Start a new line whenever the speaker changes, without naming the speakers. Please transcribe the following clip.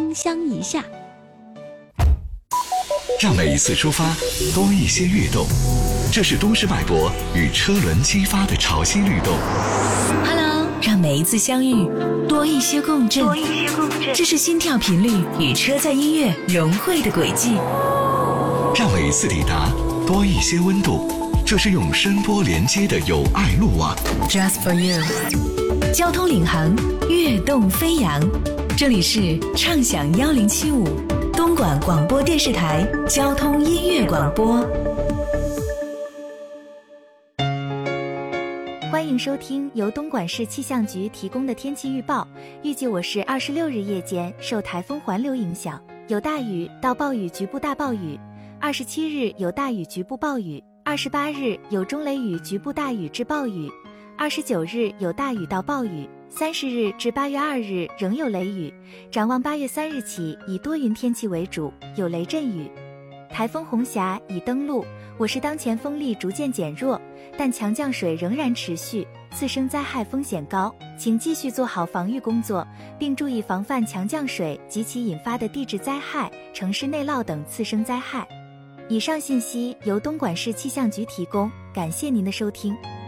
芳香一下。
让每一次出发多一些跃动，这是都市脉搏与车轮激发的潮汐律动。
Hello， 让每一次相遇多一些共振，这是心跳频率与车载音乐融汇的轨迹。
让每一次抵达多一些温度，这是用声波连接的友爱路网。
Just for you， 交通领航，跃动飞扬。这里是畅享1075东莞广播电视台交通音乐广播。
欢迎收听由东莞市气象局提供的天气预报。预计我市26日夜间受台风环流影响，有大雨到暴雨局部大暴雨；27日有大雨局部暴雨；28日有中雷雨局部大雨至暴雨；29日有大雨到暴雨；30日至8月2日仍有雷雨。展望8月3日起以多云天气为主，有雷阵雨。台风红霞已登陆，我市当前风力逐渐减弱，但强降水仍然持续，次生灾害风险高，请继续做好防御工作，并注意防范强降水及其引发的地质灾害、城市内涝等次生灾害。以上信息由东莞市气象局提供，感谢您的收听。